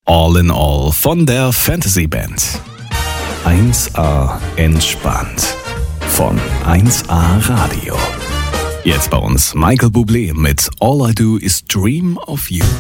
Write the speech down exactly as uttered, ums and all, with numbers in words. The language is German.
All in All von der Fantasy Band. eins a entspannt von eins a Radio. Jetzt bei uns Michael Bublé mit All I Do Is Dream of You.